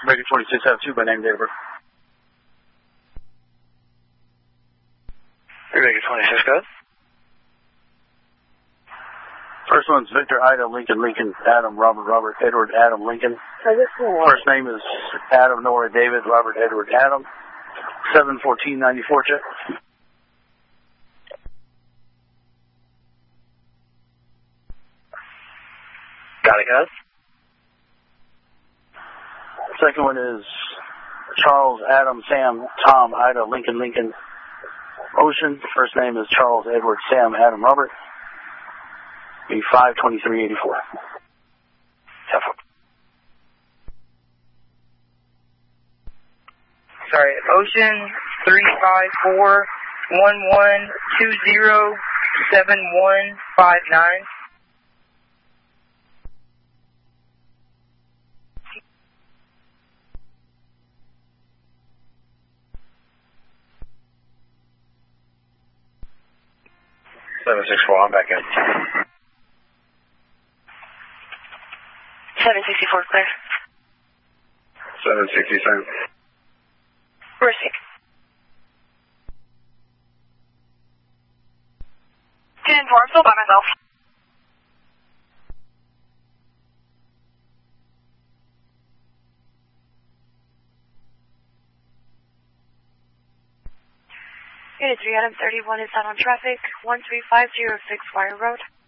Ready 26 have 2 by name, date of birth. Ready 26, go ahead. First one's Victor, Ida, Lincoln, Lincoln, Adam, Robert, Robert, Edward, Adam, Lincoln. First name is Adam, Nora, David, Robert, Edward, Adam. 71494 check. Got it, guys. Second one is Charles, Adam, Sam, Tom, Ida, Lincoln, Lincoln, Ocean. First name is Charles, Edward, Sam, Adam, Robert. Be 52384. Sorry, Ocean 354-1120-7159. I'm back in. 764, clear. 767. Risk. 10-4, I'm still by myself. Unit 3, Adam 31 is out on traffic, 13506 Wire Road.